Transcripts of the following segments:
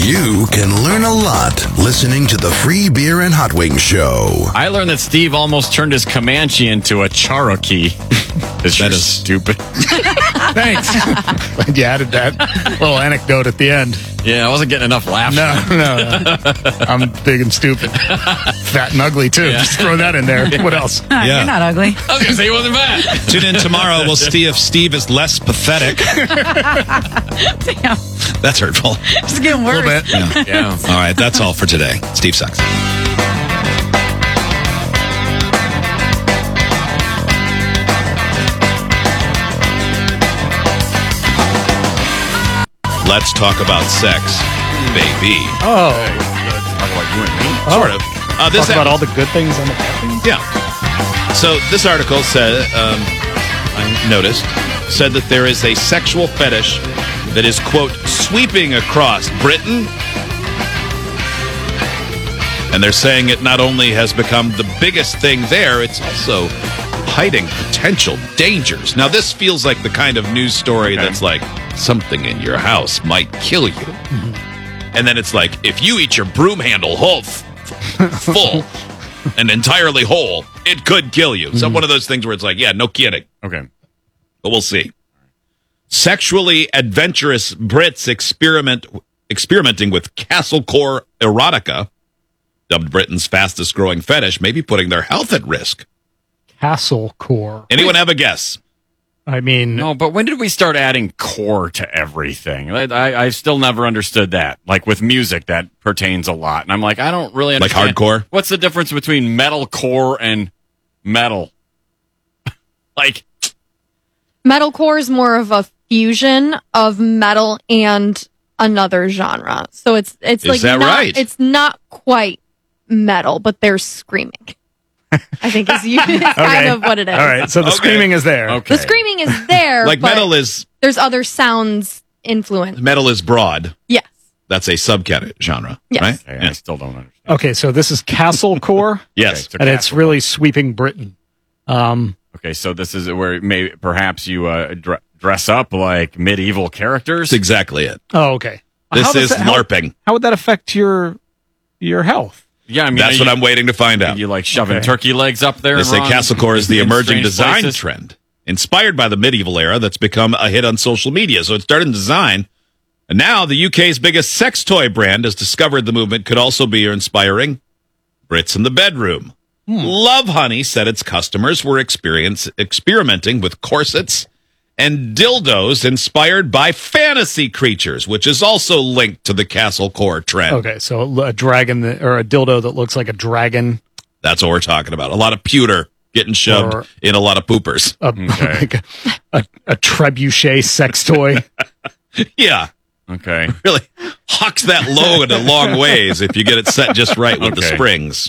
You can learn a lot listening to the Free Beer and Hot Wings Show. I learned that Steve almost turned his Comanche into a Cherokee. That is stupid. Thanks. Glad you added that little anecdote at the end. Yeah, I wasn't getting enough laughs. No. I'm big and stupid. Fat and ugly, too. Yeah. Just throw that in there. What else? You're not ugly. I was going to say he wasn't bad. Tune in tomorrow. We'll see if Steve is less pathetic. Damn. That's hurtful. It's getting A worse. little bit. Yeah. All right, that's all for today. Steve sucks. Let's talk about sex, baby. Oh. Talk about you and me. Sort of. Talk about all the good things and the bad things? Yeah. So this article said, I noticed, said that there is a sexual fetish that is, quote, sweeping across Britain. And they're saying it not only has become the biggest thing there, it's also hiding potential dangers. Now, this feels like the kind of news story that's like, something in your house might kill you. Mm-hmm. And then it's like, if you eat your broom handle full and entirely whole, it could kill you. So one of those things where it's like, yeah, no kidding. Okay. But we'll see. Sexually adventurous Brits experimenting with castlecore erotica, dubbed Britain's fastest growing fetish, may be putting their health at risk. Castlecore. Anyone have a guess? I mean, No, but when did we start adding core to everything? I still never understood that. Like with music, that pertains a lot. And I'm like, I don't really Like understand. hardcore? What's the difference between metalcore and metal? Like, Metalcore is more of a fusion of metal and another genre. So it's like that not, right? It's not quite metal, but there's screaming. I think is kind of what it is. all right. So the Okay. screaming is there. okay. The screaming is there, Like but metal is there's other sounds influence. broad. Yes. That's a subcategory genre, Yes. right? Okay, Yeah. I still don't understand. Okay, so this is Castlecore, Yes. Okay, and it's really sweeping Britain. Okay, so this is where perhaps you dress up like medieval characters. That's exactly it. Oh, okay. This How does is that- how- LARPing. How would that affect your health? Yeah, I mean, That's what I'm waiting to find out. You like shoving Okay. turkey legs up there? They and say run castlecore is the in emerging strange design places? trend, inspired by the medieval era that's become a hit on social media. So it started in design, and now the UK's biggest sex toy brand has discovered the movement could also be inspiring Brits in the bedroom. Love Honey said its customers were experimenting with corsets and dildos inspired by fantasy creatures, which is also linked to the castlecore trend. Okay, so a dragon or a dildo that looks like a dragon, That's what we're talking about. A lot of pewter getting shoved Or- in a lot of poopers. like a trebuchet sex toy. Yeah. Okay. Really hucks that load a long ways if you get it set just right with the Okay. springs.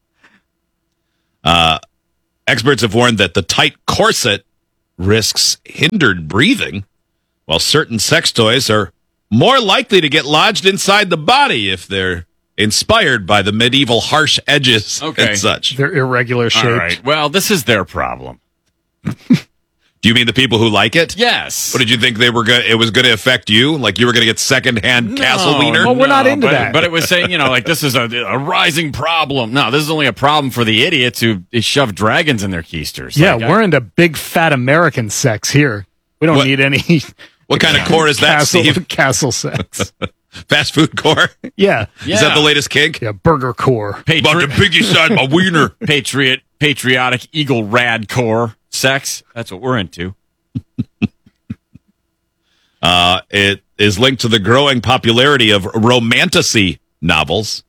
Experts have warned that the tight corset risks hindered breathing, while certain sex toys are more likely to get lodged inside the body if they're inspired by the medieval harsh edges Okay. and such. They're irregular shaped. All right. Well, this is their problem. Do you mean the people who like it? Yes. What did you think they were going? It was going to affect you, like you were going to get secondhand castle wiener. Well, we're not into but, that. But it was saying, like this is a rising problem. No, this is only a problem for the idiots who shove dragons in their keisters. Yeah, Like, we're into big fat American sex here. We don't What- need any What kind of core is that, Steve? castle sex. Fast food core? Yeah. Is that the latest kink? Yeah, burger core. About to piggy side my wiener. patriotic eagle rad core sex. That's what we're into. It is linked to the growing popularity of romantasy novels.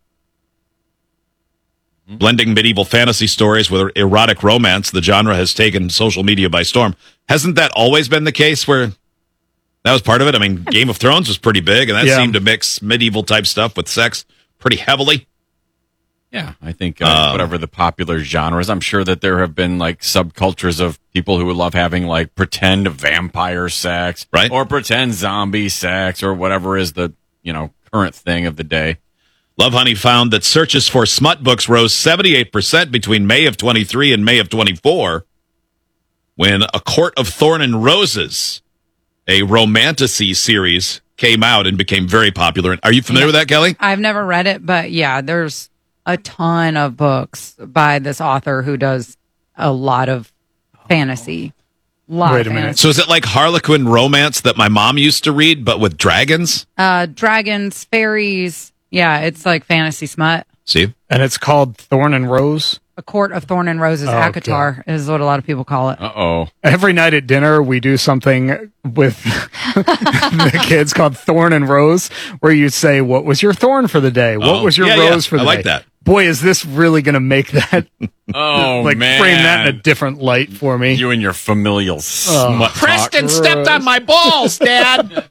Blending medieval fantasy stories with erotic romance, the genre has taken social media by storm. Hasn't that always been the case where that was part of it? I mean, Game of Thrones was pretty big, and that Yeah. seemed to mix medieval type stuff with sex pretty heavily. Yeah, I think whatever the popular genres, I'm sure that there have been like subcultures of people who would love having like pretend vampire sex, Right. or pretend zombie sex, or whatever is the current thing of the day. Love Honey found that searches for smut books rose 78% between May of 23 and May of 24, when A Court of Thorn and Roses, a romantasy series came out and became very popular. Are you familiar with that, Kelly? I've never read it, but yeah, there's a ton of books by this author who does a lot of fantasy. Wait a minute. So is it like Harlequin romance that my mom used to read, but with dragons? Dragons, fairies. Yeah, it's like fantasy smut. See? And it's called Thorn and Rose. A Court of Thorn and Roses, Okay. ACOTAR is what a lot of people call it. Uh-oh. Every night at dinner, we do something with the kids called Thorn and Rose, where you say, what was your thorn for the day? What was your rose for the I day? like that. Boy, is this really going to make that, Oh, like, man. frame that in a different light for me. You and your familial smut talk. Preston stepped on my balls, Dad.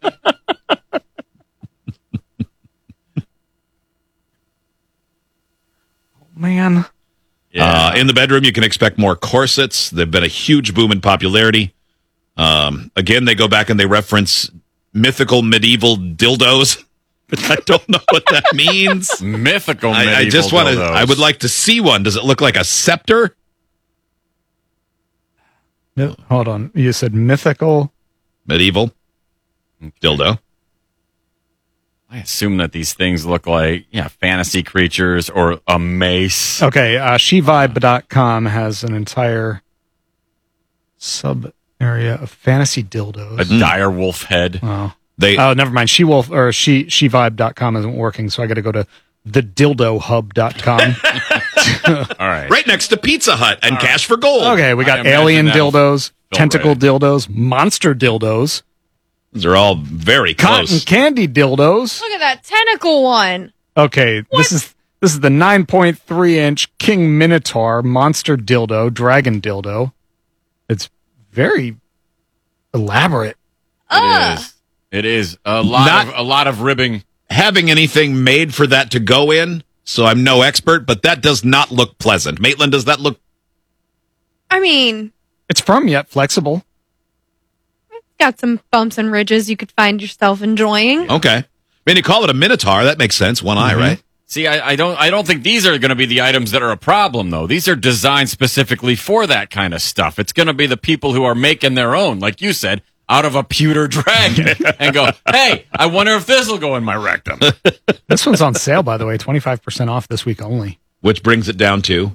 Man. Yeah. In the bedroom, you can expect more corsets. They've been a huge boom in popularity. Again, they go back and they reference mythical medieval dildos, but I don't know what that means. Mythical medieval I just want to. dildos. I would like to see one. Does it look like a scepter? No, hold on. You said mythical. Medieval dildo. I assume that these things look like, fantasy creatures or a mace. Okay, shevibe.com has an entire sub area of fantasy dildos. A dire wolf head. They Oh, never mind. She-wolf or shevibe.com isn't working, so I got to go to thedildohub.com. All right. right next to Pizza Hut and Cash for Gold. Okay, we got I imagine alien that'll dildos, feel tentacle right. dildos, monster dildos, These are all very cotton close. candy dildos. Look at that tentacle one. Okay, this is the 9.3 inch King Minotaur monster dildo, dragon dildo. It's very elaborate. It is a lot of ribbing. Having anything made for that to go in, so I'm no expert, but that does not look pleasant. Maitland, does that look? I mean, It's firm yet flexible. got some bumps and ridges you could find yourself enjoying. Okay. I mean, you call it a minotaur. That makes sense. One eye, right? See, I don't think these are going to be the items that are a problem, though. These are designed specifically for that kind of stuff. It's going to be the people who are making their own, like you said, out of a pewter dragon, and go, hey, I wonder if this will go in my rectum. This one's on sale, by the way, 25% off this week only. Which brings it down to?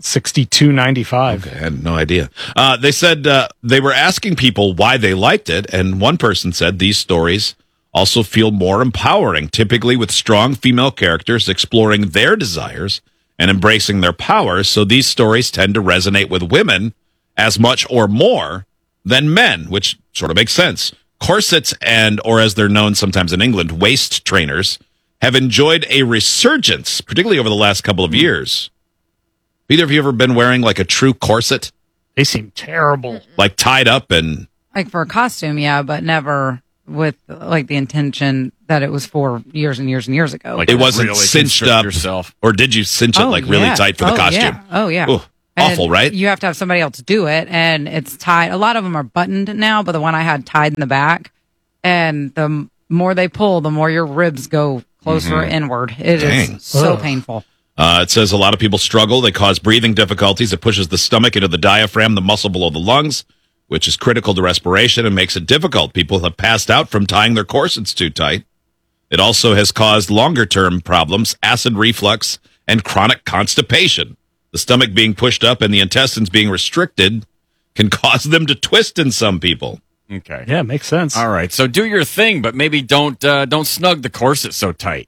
$62.95. I had no idea. They said they were asking people why they liked it, and one person said these stories also feel more empowering, typically with strong female characters exploring their desires and embracing their powers. So these stories tend to resonate with women as much or more than men, which sort of makes sense. Corsets and, or as they're known sometimes in England, waist trainers have enjoyed a resurgence, particularly over the last couple of years. Either of you ever been wearing like a true corset, They seem terrible. like tied up and Like for a costume, yeah, but never with like the intention that it was for years and years and years ago. Like it wasn't really cinched constrict up, yourself. or did you cinch it like really yeah. tight for the costume? Yeah. Oh, yeah. Ooh, awful, And right? You have to have somebody else do it, and it's tied. A lot of them are buttoned now, but the one I had tied in the back, and the more they pull, the more your ribs go closer inward. It Dang. is so painful. It says a lot of people struggle. They cause breathing difficulties. It pushes the stomach into the diaphragm, the muscle below the lungs, which is critical to respiration and makes it difficult. People have passed out from tying their corsets too tight. It also has caused longer-term problems, acid reflux, and chronic constipation. The stomach being pushed up and the intestines being restricted can cause them to twist in some people. Okay. Yeah, makes sense. All right. So do your thing, but maybe don't snug the corset so tight.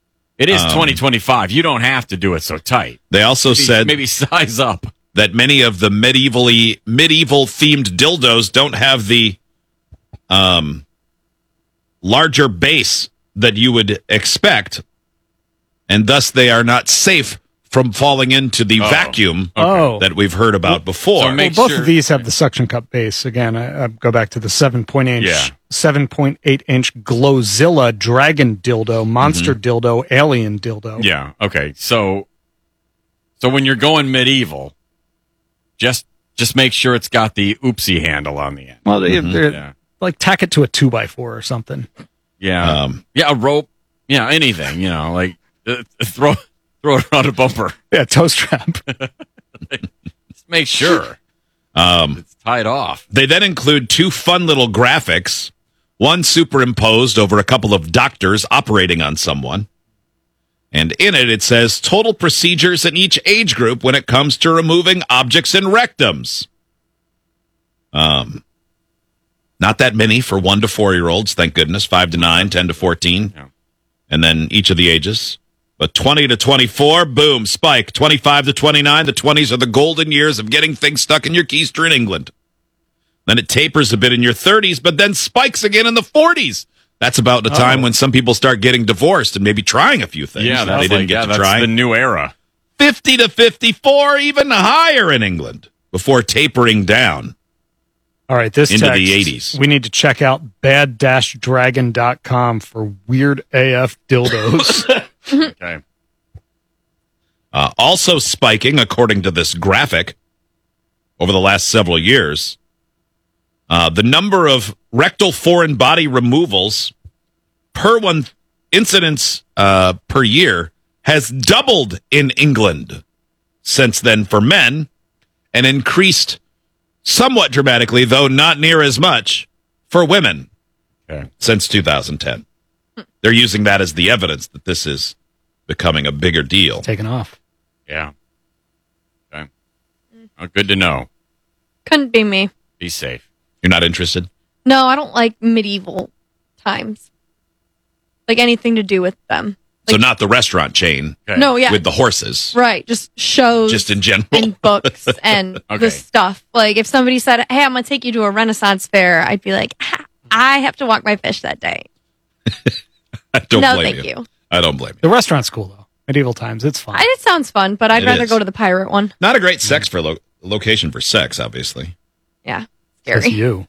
It is 2025. You don't have to do it so tight. They also said Maybe size up. that many of the medieval themed dildos don't have the larger base that you would expect, and thus they are not safe from falling into the vacuum Oh. that we've heard about before. So Well, make both sure- of these have the suction cup base. Again, I go back to the 7.8 inch Glowzilla dragon dildo, monster dildo, alien dildo. Yeah. Okay. So when you're going medieval, just make sure it's got the oopsie handle on the end. Well, they're Yeah. like tack it to a 2x4 or something. Yeah. A rope. Yeah. Anything. Like throw it around a bumper. Yeah, toe strap. Just make sure it's tied off. They then include two fun little graphics one superimposed over a couple of doctors operating on someone. And in it, it says total procedures in each age group when it comes to removing objects in rectums. Not that many for 1 to 4-year-olds, thank goodness. 5 to 9, 10 to 14, and then each of the ages. But 20 to 24, boom, spike. 25 to 29, the 20s are the golden years of getting things stuck in your keister in England. Then it tapers a bit in your 30s, but then spikes again in the 40s. That's about the time when some people start getting divorced and maybe trying a few things that they didn't get to try. That's the new era. 50 to 54, even higher in England, before tapering down. All right, this into text, the 80s. We need to check out bad-dragon.com for weird AF dildos. Okay. Also spiking, according to this graphic, over the last several years, the number of rectal foreign body removals per one incidents per year has doubled in England since then for men, and increased somewhat dramatically, though not near as much, for women since 2010. They're using that as the evidence that this is becoming a bigger deal. Taking off. Yeah. Okay. Oh, good to know. Couldn't be me. Be safe. You're not interested? No, I don't like medieval times. Like anything to do with them. So not the restaurant chain No, yeah. with the horses. Right, just shows. Just in general. And books and the stuff. Like if somebody said, hey, I'm going to take you to a Renaissance fair, I'd be like, I have to walk my fish that day. I don't no, blame thank you. I don't blame you. The restaurant's cool, though. Medieval times, it's fun. It sounds fun, but I'd It rather is. go to the pirate one. Not a great sex for location for sex, obviously. Yeah, That's scary. you.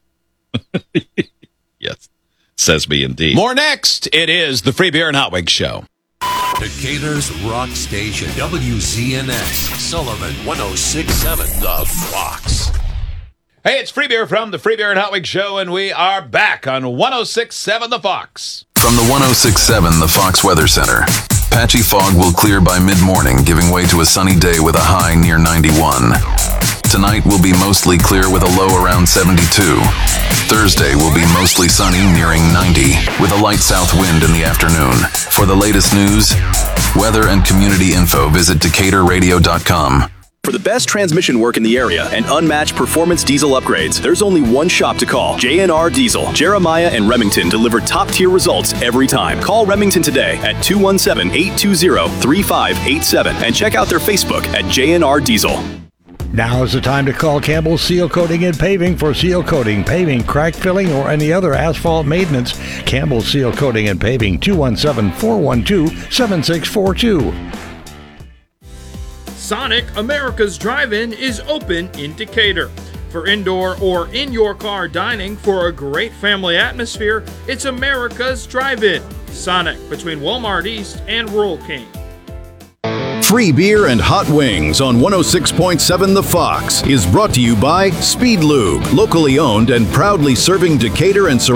Yes. Says me indeed. More next. It is the Free Beer and Hot Wings Show. Decatur's rock station, WZNX, Sullivan 1067, The Fox. Hey, it's Free Beer from the Free Beer and Hot Wings Show, and we are back on 1067 The Fox. From the 1067 The Fox Weather Center. Patchy fog will clear by mid-morning, giving way to a sunny day with a high near 91. Tonight will be mostly clear with a low around 72. Thursday will be mostly sunny, nearing 90, with a light south wind in the afternoon. For the latest news, weather, and community info, visit DecaturRadio.com. For the best transmission work in the area and unmatched performance diesel upgrades, there's only one shop to call. JNR Diesel. Jeremiah and Remington deliver top-tier results every time. Call Remington today at 217-820-3587 and check out their Facebook at JNR Diesel. Now is the time to call Campbell Seal Coating and Paving for seal coating, paving, crack filling, or any other asphalt maintenance. Campbell Seal Coating and Paving, 217-412-7642. Sonic, America's Drive-In, is open in Decatur. For indoor or in-your-car dining for a great family atmosphere, it's America's Drive-In. Sonic, between Walmart East and Rural King. Free Beer and Hot Wings on 106.7 The Fox is brought to you by Speed Lube, locally owned and proudly serving Decatur and surrounding